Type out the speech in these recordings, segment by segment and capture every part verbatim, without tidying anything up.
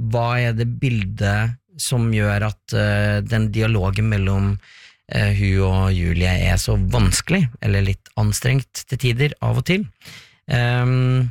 hva er det bildet som gjør at uh, den dialogen mellom uh, hun og Julie er så vanskelig, eller litt anstrengt til tider, av og til. Um,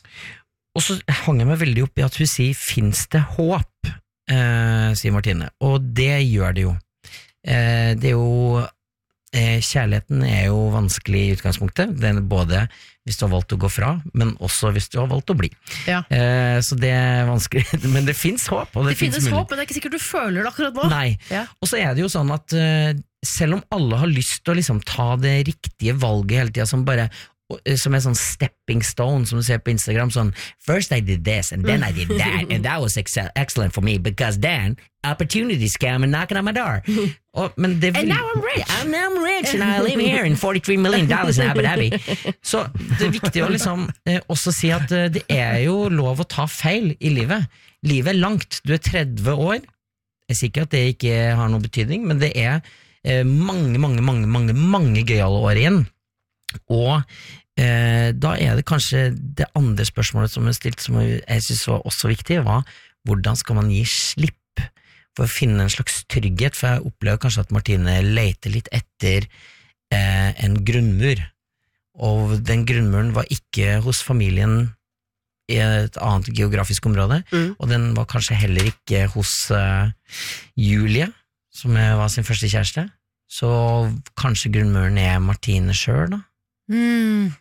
og så hang jeg meg veldig opp i at hun sier, finnes det håp, uh, sier Martine, og det gjør det jo. Uh, det er jo uh, kjærligheten er jo vanskelig i utgangspunktet, det er både hvis du har valgt å gå fra, men også hvis du har valgt å bli. Ja. Eh, så det er vanskelig, men det finnes håp. Og det, det finnes finnes håp, men det er ikke sikkert du føler det akkurat nå. Nei, ja. Og så er det jo sånn at uh, selv om alle har lyst til å liksom ta det riktige valget hele tiden, som bare som er sånn stepping stone, som du ser på Instagram, sånn, first I did this, and then I did that, and that was ex- excellent for me, because then opportunities came and knocking on my door. Og, men det vil, and now I'm rich. And now I'm rich, and I live here in forty-three million dollars in Abu Dhabi. Så det er viktig å liksom eh, også si at eh, det er jo lov å ta feil i livet. Livet er langt, du er tretti år, jeg sier ikke at det ikke har noen betydning, men det er eh, mange, mange, mange, mange, mange gøyale år igjen. Og eh, da er det kanskje det andre spørsmålet som er stilt, som jeg synes var også viktig, var hvordan skal man gi slipp for å finne en slags trygghet, for jeg opplever kanskje at Martine leter litt etter eh, en grunnmur, og den grunnmuren var ikke hos familien i et annet geografisk område, mm. og den var kanskje heller ikke hos eh, Julie, som var sin første kjæreste, så kanskje grunnmuren er Martine selv da? Mm.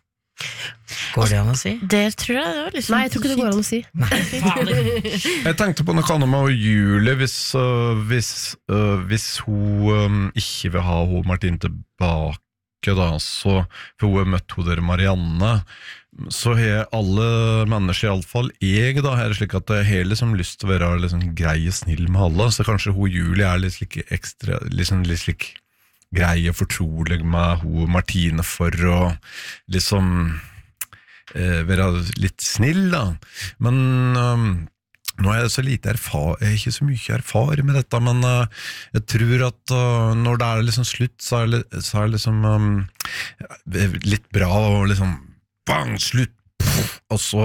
Går det an å si? Det tror jeg det var liksom. Nei, jeg tror ikke det går an å si. Nei, jeg tenkte på noe annet med Julie, hvis, uh, hvis, uh, hvis hun um, ikke vil ha hun Martine tilbake da, så, for hun har møtt hun der Marianne, så har alle mennesker, i alle fall jeg da, her slik at jeg har liksom lyst til å være liksom grei og snill med alle, så kanskje hun Julie er litt slik ekstra, liksom litt slik grei og fortrolig med hun Martine for å liksom eh, være litt snill da, men um, nå er jeg så lite erfar, jeg har ikke så mye erfaring med dette, men uh, jeg tror at uh, når det er liksom slutt, så er det, så er det liksom um, litt bra og liksom bang, slutt, puff, og så,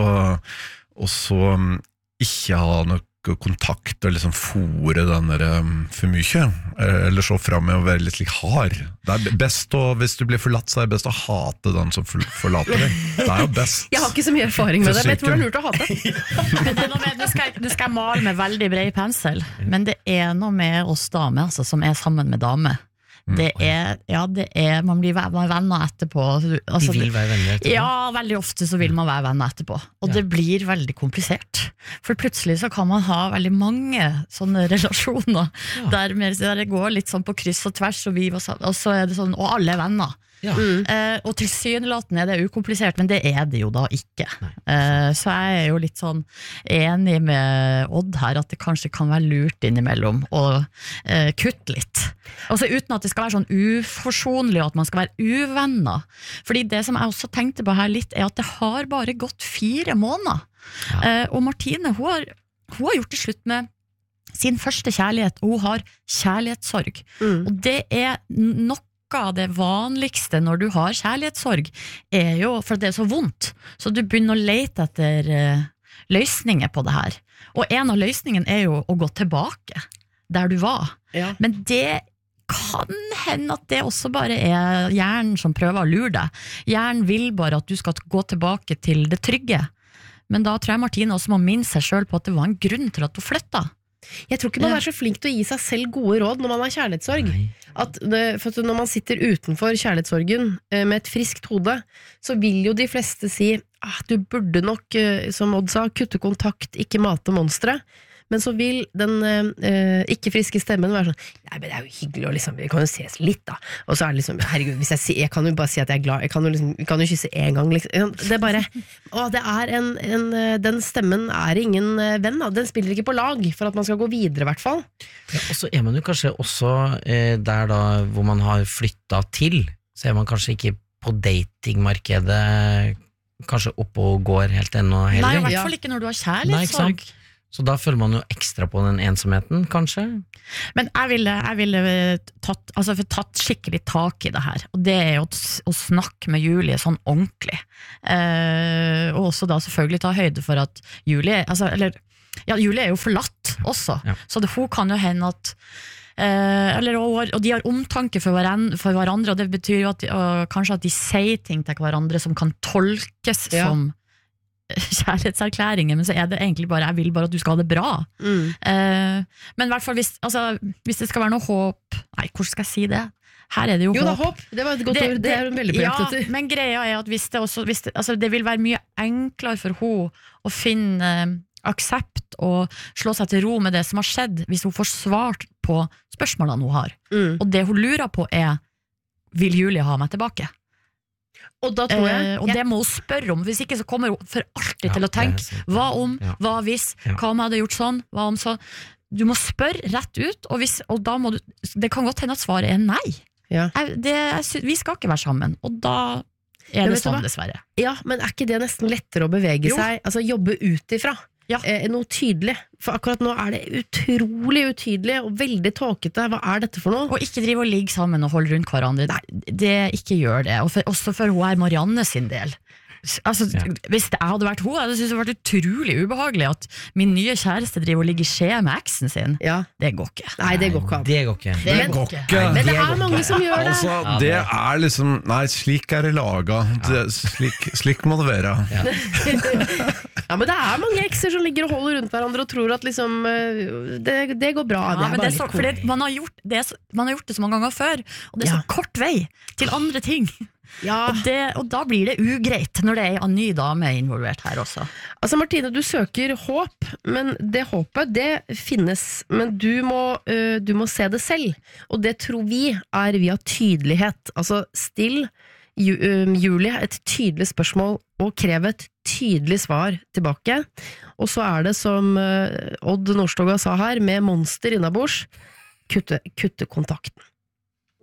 og så um, ikke ha noe kontakt og liksom fore den der um, for mye, eller så frem med å være litt like hard. Det er best å, hvis du blir forlatt, så er det best å hate den som forlater deg. Det er jo best. Jeg har ikke så mye erfaring med det, men jeg tror det er lurt å hate. Men det er noe med, nå, skal jeg, nå skal jeg male med veldig bred pensel, men det er noe med oss damer, altså, som er sammen med damer. Det er, ja, det er, man blir venner etterpå altså, De vil være venner etterpå? Ja, veldig ofte så vil man være venner etterpå og ja. Det blir veldig komplisert for plutselig så kan man ha veldig mange sånne relasjoner ja. der, der det går litt sånn på kryss og tvers og, vi, og så er det sånn, og alle er venner ja. mm. eh, og tilsynelatende er det ukomplisert, men det er det jo da ikke eh, så jeg er jo litt sånn enig med Odd her at det kanskje kan være lurt innimellom å eh, kutte litt altså uten at det skal være sånn uforsonlig og at man skal være uvenner fordi det som jeg også tenkte på her litt er at det har bare gått fire måneder ja. eh, og Martine hun har, hun har gjort det slutt med sin første kjærlighet og hun har kjærlighetssorg mm. og det er nok av det vanligste når du har kjærlighetssorg er jo, for det er så vondt så du begynner å lete etter uh, løsninger på det her og en av løsningene er jo å gå tilbake der du var ja. Men det kan hende at det også bare er hjernen som prøver å lure deg hjernen vil bare at du skal gå tilbake til det trygge men da tror jeg Martine også må minne seg selv på at det var en grunn til at hun flyttet Jeg tror ikke man er så flink til å gi seg selv gode råd når man har kjærlighetssorg. At det, for når man sitter utenfor kjærlighetssorgen med et friskt hode, så vil jo de fleste si ah, du burde nok, som Odd sa, kutte kontakt, ikke mate monstre. Men så vil den eh, ikke friske stemmen være sånn nei, men det er jo hyggelig, og liksom, vi kan jo ses litt da og så er det liksom, herregud, hvis jeg, si, jeg kan jo bare si at jeg er glad jeg kan jo liksom, vi kan jo kysse en gang liksom. Det er bare, å, det er en, en den stemmen er ingen venn da. Den spiller ikke på lag for at man skal gå videre i hvert fall ja, og så er man jo kanskje også eh, der da hvor man har flyttet til så er man kanskje ikke på datingmarkedet kanskje opp og går helt ennå heller. Nei, i hvert fall ikke når du har kjærlighetssorg Så da føler man jo ekstra på den ensomheten, kanskje? Men jeg ville, jeg ville tatt, altså tatt skikkelig tak i det her, og det er jo å snakke med Julie sånn ordentlig. Eh, og også da selvfølgelig ta høyde for at Julie, altså, eller Ja, Julie er jo forlatt også, Ja. så det, hun kan jo hende at eh, eller, og, og de har omtanke for, hverandre, for hverandre, og det betyr jo at de, og, kanskje at de sier ting til hverandre som kan tolkes Ja. som kjærlighetserklæringer, men så er det egentlig bare jeg vil bare at du skal ha det bra. Mm. Eh, men i hvert fall hvis, altså, hvis det skal være noe håp. Nei, hvordan skal jeg si det? Her er det jo, Jo da, håp. håp. Det var et godt ord. Det er hun veldig på jakt etter. Ja, men greia er at hvis det, også, hvis det, altså det vil være mye enklere for henne å finne eh, aksept og slå seg til ro med det som har skjedd, hvis hun får svart på spørsmålene hun har. Mm. Og det hun lurer på er, vil Julie ha meg tilbake? Og da tror jeg, Eh, og det må hun spørre om, hvis ikke så kommer hun for alltid Ja, til å det er tenke, sant. hva om, Ja. hva hvis, Ja. hva om jeg hadde gjort sånn, hva om så. Du må spørre rett ut, og, hvis, og da må du, det kan godt hende at svaret er nei. Ja. Jeg, det, jeg, sy- vi skal ikke være sammen, og da er Men det vet du sånn, hva? dessverre. ja, men er ikke det nesten lettere å bevege Jo. seg, altså jobbe ut ifra? Ja. Eh, noe tydelig. For akkurat nå er det utrolig utydelig og veldig tåkete. Hva er dette for noe? Og ikke drive og ligge sammen og holde rundt hverandre. Det, ikke gjør det. Og for, også for hun er Marianne sin del. S- Altså, Ja. Hvis det jeg hadde vært hun, hadde jeg syntes det hadde vært utrolig ubehagelig at min nye kjæreste driver og ligger i skje med eksen sin. Ja. Det går ikke. Nei, det går ikke an. Det går ikke. Det Men- går ikke. Nei, Men det går er mange ikke. som gjør det. Altså, Ja, det det- er liksom Nei, slik er det laga. Det, slik, slik må det være. Ja, men det er mange ekser som ligger og holder rundt hverandre og tror at liksom eh, det, det går bra. Ja, det er men bare det er så, litt for det, koselig. man, har gjort, det er så, man har gjort det så mange ganger før, og det er Ja. så kort vei til andre ting. Ja, Og, det, og da blir det ugreit når det er en ny dame involvert her også. altså Martine, du søker håp, men det håpet, det finnes. Men du må, øh, du må se det selv, og det tror vi er via tydelighet. Altså still Ju, øh, Julie et tydelig spørsmål og krev et tydelig svar tilbake. Og så er det som øh, Odd Nordstoga sa her, med monster innabords, kutte, kutte kontakten.